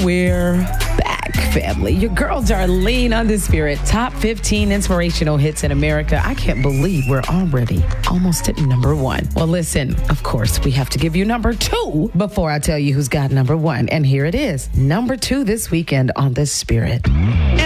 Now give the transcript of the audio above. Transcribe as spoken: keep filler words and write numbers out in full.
we're back, family. Your girl Darlene on the Spirit. Top fifteen inspirational hits in America. I can't believe we're already almost at number one. Well, listen, of course, we have to give you number two before I tell you who's got number one. And here it is, number two this weekend on the Spirit.